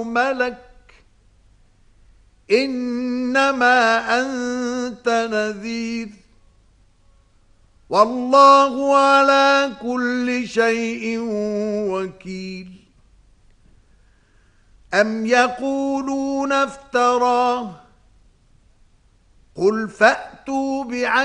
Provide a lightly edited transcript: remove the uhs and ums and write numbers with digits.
ملك إنما أنت نذير والله على كل شيء وكيل أم يقولون افتراه قل فأتوا